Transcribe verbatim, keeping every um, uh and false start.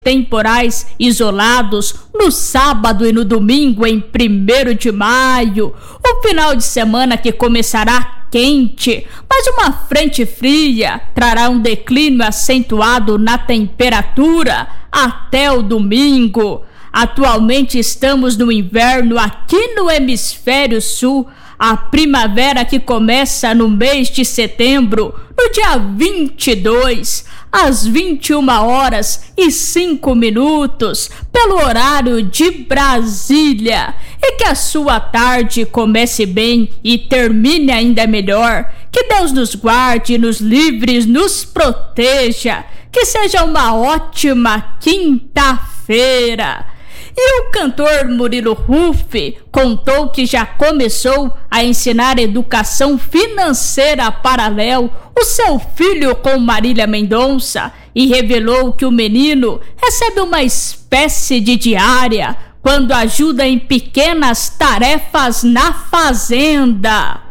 temporais isolados no sábado e no domingo em primeiro de maio. O final de semana que começará quente, mas uma frente fria trará um declínio acentuado na temperatura até o domingo. Atualmente estamos no inverno aqui no hemisfério sul. A primavera que começa no mês de setembro, no dia vinte e dois, às vinte e uma horas e cinco minutos, pelo horário de Brasília. E que a sua tarde comece bem e termine ainda melhor. Que Deus nos guarde, nos livre, nos proteja. Que seja uma ótima quinta-feira. E o cantor Murilo Huff contou que já começou a ensinar educação financeira para Léo, o seu filho, com Marília Mendonça, e revelou que o menino recebe uma espécie de diária quando ajuda em pequenas tarefas na fazenda.